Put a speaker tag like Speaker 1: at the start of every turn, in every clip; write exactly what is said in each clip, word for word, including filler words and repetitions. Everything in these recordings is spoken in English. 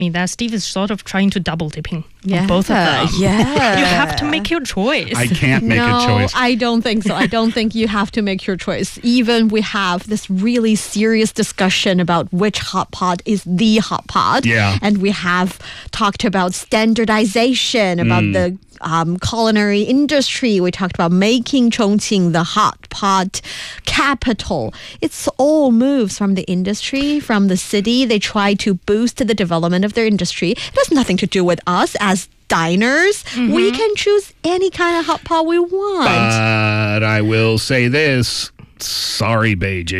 Speaker 1: me that Steve is sort of trying to double dipping
Speaker 2: yeah,
Speaker 1: on both of them.
Speaker 2: Yeah.
Speaker 1: You have to make your choice.
Speaker 3: I can't make
Speaker 2: no,
Speaker 3: a choice.
Speaker 2: I don't think so. I don't think you have to make your choice. Even we have this really serious discussion about which hot pot is the hot pot.
Speaker 3: Yeah.
Speaker 2: And we have talked about standardization, about
Speaker 3: Mm.
Speaker 2: the um, culinary industry. We talked about making Chongqing the hot pot capital. It's all moves from the industry, from the city. They try to boost the development of their industry. It has nothing to do with us as diners.
Speaker 1: Mm-hmm.
Speaker 2: We can choose any kind of hot pot we want.
Speaker 3: But I will say this. Sorry,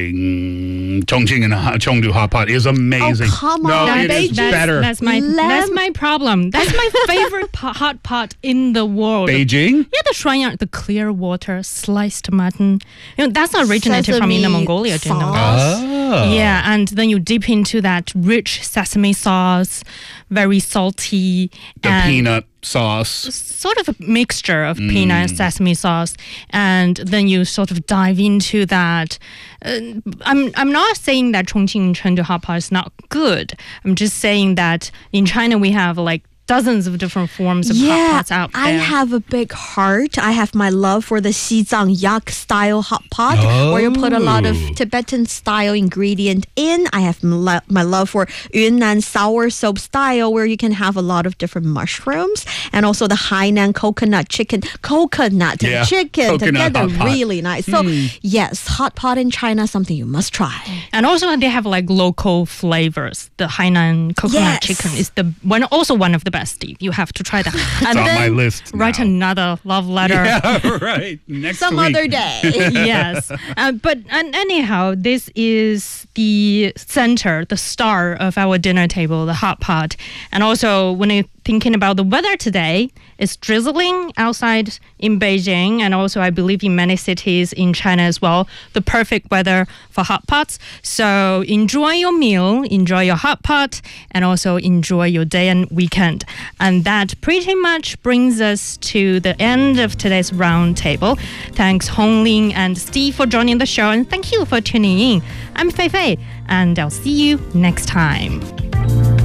Speaker 3: Beijing. Chongqing and Chengdu hot pot is amazing.
Speaker 2: Oh, come
Speaker 3: no,
Speaker 2: on,
Speaker 3: it is
Speaker 2: Beijing.
Speaker 1: That's,
Speaker 3: better.
Speaker 1: that's my
Speaker 2: Lem-
Speaker 1: that's my problem. That's my favorite po- hot pot in the world.
Speaker 3: Beijing?
Speaker 1: Yeah, the shuanyang, the clear water, sliced mutton. You know, that's originated from
Speaker 2: Sesame
Speaker 1: Inner Mongolia. Do you know?
Speaker 2: sauce.
Speaker 3: Oh.
Speaker 1: Yeah, and then you dip into that rich sesame sauce, very salty.
Speaker 3: The
Speaker 1: and
Speaker 3: peanut sauce.
Speaker 1: sort of a mixture of peanut and sesame sauce, and then you sort of dive into that. Uh, I'm I'm not saying that Chongqing Chengdu hot pot is not good. I'm just saying that in China we have like dozens of different forms of hot
Speaker 2: Yeah,
Speaker 1: pots out there.
Speaker 2: I have a big heart. I have my love for the Xizang yak style hot pot, where you put a lot of
Speaker 3: Oh.
Speaker 2: Tibetan style ingredient in. I have m- lo- my love for Yunnan sour soap style, where you can have a lot of different mushrooms, and also the Hainan coconut chicken, coconut
Speaker 3: Yeah,
Speaker 2: and chicken
Speaker 3: coconut
Speaker 2: together,
Speaker 3: hot pot.
Speaker 2: really nice. So yes, hot pot in China, something you must try.
Speaker 1: And also they have like local flavors. The Hainan coconut
Speaker 2: Yes.
Speaker 1: chicken is the one, also one of the best, Steve. You have to try that. And
Speaker 3: on
Speaker 1: then
Speaker 3: my list
Speaker 1: write
Speaker 3: now.
Speaker 1: another love letter.
Speaker 3: Yeah, right. Next
Speaker 2: Some
Speaker 3: week.
Speaker 2: other day.
Speaker 1: Yes. Uh, but and anyhow, this is the center, the star of our dinner table, the hot pot. And also, when you're thinking about the weather today, it's drizzling outside in Beijing, and also I believe in many cities in China as well. The perfect weather for hot pots. So enjoy your meal, enjoy your hot pot, and also enjoy your day and weekend. And that pretty much brings us to the end of today's round table. Thanks Hong Ling and Steve for joining the show, and thank you for tuning in. I'm Fei Fei, and I'll see you next time.